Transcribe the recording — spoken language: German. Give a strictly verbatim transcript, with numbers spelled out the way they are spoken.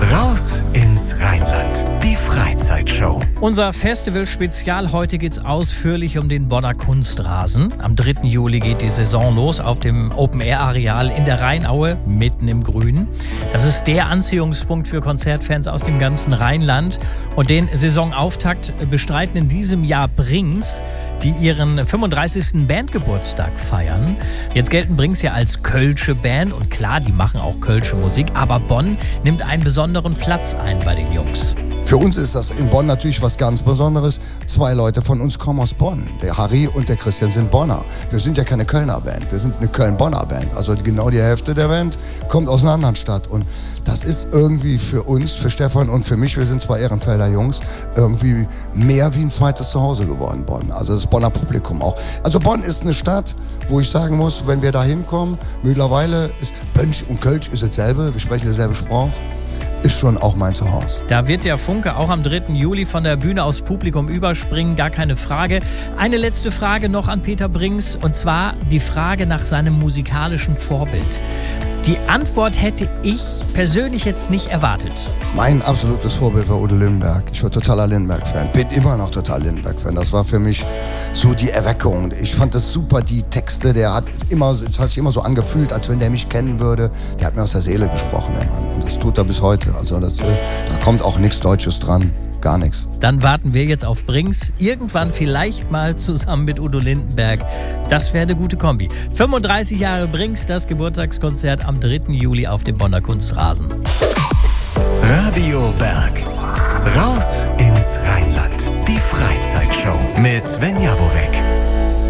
Raus ins Rheinland. Die Freizeitshow. Unser Festival-Spezial. Heute geht's ausführlich um den Bonner Kunstrasen. Am dritten Juli geht die Saison los auf dem Open-Air-Areal in der Rheinaue, mitten im Grünen. Das ist der Anziehungspunkt für Konzertfans aus dem ganzen Rheinland. Und den Saisonauftakt bestreiten in diesem Jahr Brings, die ihren fünfunddreißigsten Bandgeburtstag feiern. Jetzt gelten Brings ja als kölsche Band und klar, die machen auch kölsche Musik, aber Bonn nimmt einen besonderen Platz ein bei den Jungs. Für uns ist das in Bonn natürlich was ganz Besonderes. Zwei Leute von uns kommen aus Bonn. Der Harry und der Christian sind Bonner. Wir sind ja keine Kölner Band, wir sind eine Köln-Bonner Band. Also genau die Hälfte der Band kommt aus einer anderen Stadt. Und das ist irgendwie für uns, für Stefan und für mich, wir sind zwei Ehrenfelder Jungs, irgendwie mehr wie ein zweites Zuhause geworden, Bonn. Also das Bonner Publikum auch. Also Bonn ist eine Stadt, wo ich sagen muss, wenn wir da hinkommen, mittlerweile ist Bönsch und Kölsch ist dasselbe, wir sprechen derselbe Sprach. Ist schon auch mein Zuhause. Da wird der Funke auch am dritten Juli von der Bühne aufs Publikum überspringen, gar keine Frage. Eine letzte Frage noch an Peter Brings, und zwar die Frage nach seinem musikalischen Vorbild. Die Antwort hätte ich persönlich jetzt nicht erwartet. Mein absolutes Vorbild war Udo Lindenberg. Ich war totaler Lindenberg-Fan, bin immer noch total Lindenberg-Fan. Das war für mich so die Erweckung. Ich fand das super, die Texte, der hat immer, es hat sich immer so angefühlt, als wenn der mich kennen würde. Der hat mir aus der Seele gesprochen, der Mann. Und das tut er bis heute. Also das, da kommt auch nichts Deutsches dran. Gar nichts. Dann warten wir jetzt auf Brings. Irgendwann vielleicht mal zusammen mit Udo Lindenberg. Das wäre eine gute Kombi. fünfunddreißig Jahre Brings, das Geburtstagskonzert am dritten Juli auf dem Bonner Kunstrasen. Radio Berg. Raus ins Rheinland. Die Freizeitshow mit Sven Jaworek.